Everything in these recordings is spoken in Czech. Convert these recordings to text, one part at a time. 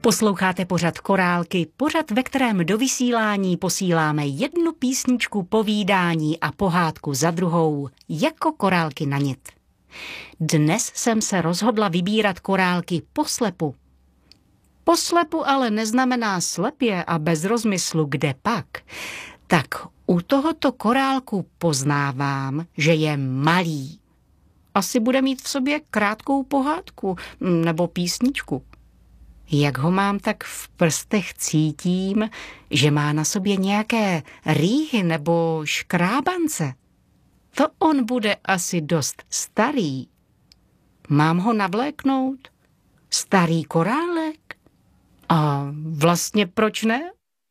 Posloucháte pořad Korálky, pořad, ve kterém do vysílání posíláme jednu písničku, povídání a pohádku za druhou, jako korálky na nit. Dnes jsem se rozhodla vybírat korálky poslepu. Poslepu ale neznamená slepě a bez rozmyslu, kde pak. Tak u tohoto korálku poznávám, že je malý. Asi bude mít v sobě krátkou pohádku nebo písničku. Jak ho mám, tak v prstech cítím, že má na sobě nějaké rýhy nebo škrábance. To on bude asi dost starý. Mám ho navléknout? Starý korálek? A vlastně proč ne?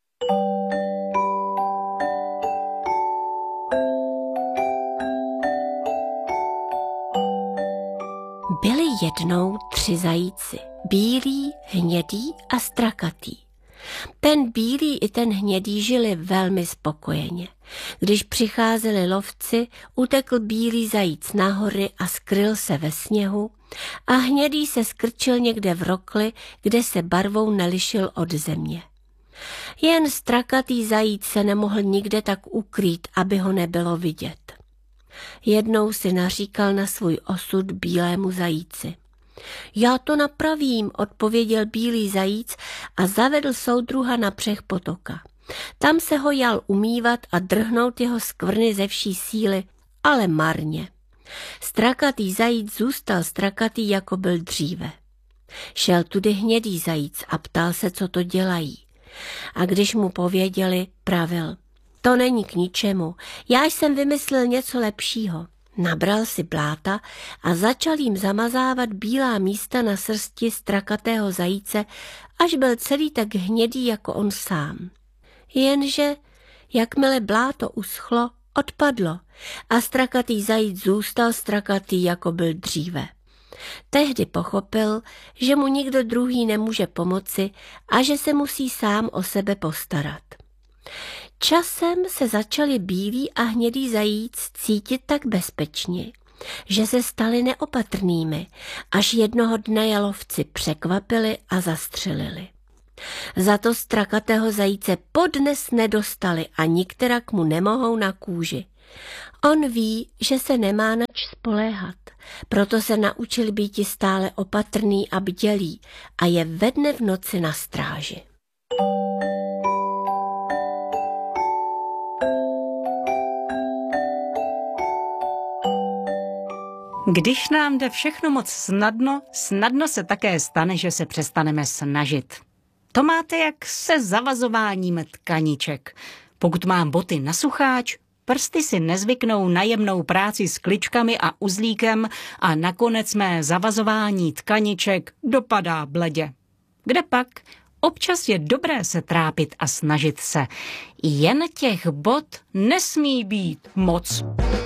Byli jednou 3 zajíci, bílý, hnědý a strakatý. Ten bílý i ten hnědý žili velmi spokojeně. Když přicházeli lovci, utekl bílý zajíc na hory a skryl se ve sněhu a hnědý se skrčil někde v rokli, kde se barvou nelišil od země. Jen strakatý zajíc se nemohl nikde tak ukrýt, aby ho nebylo vidět. Jednou si naříkal na svůj osud bílému zajíci. Já to napravím, odpověděl bílý zajíc a zavedl soudruha na břeh potoka. Tam se ho jal umývat a drhnout jeho skvrny ze vší síly, ale marně. Strakatý zajíc zůstal strakatý, jako byl dříve. Šel tudy hnědý zajíc a ptal se, co to dělají. A když mu pověděli, pravil: to není k ničemu, já jsem vymyslel něco lepšího. Nabral si bláta a začal jim zamazávat bílá místa na srsti strakatého zajíce, až byl celý tak hnědý jako on sám. Jenže, jakmile bláto uschlo, odpadlo a strakatý zajíc zůstal strakatý, jako byl dříve. Tehdy pochopil, že mu nikdo druhý nemůže pomoci a že se musí sám o sebe postarat. Časem se začali bílý a hnědý zajíc cítit tak bezpečně, že se stali neopatrnými, až jednoho dne je lovci překvapili a zastřelili. Za to strakatého zajíce podnes nedostali a nikterak mu nemohou na kůži. On ví, že se nemá nač spoléhat, proto se naučil býti stále opatrný a bdělý a je ve dne v noci na stráži. Když nám jde všechno moc snadno se také stane, že se přestaneme snažit. To máte jak se zavazováním tkaniček. Pokud mám boty na sucháč, prsty si nezvyknou na jemnou práci s kličkami a uzlíkem a nakonec mé zavazování tkaniček dopadá bledě. Kde pak? Občas je dobré se trápit a snažit se. Jen těch bot nesmí být moc.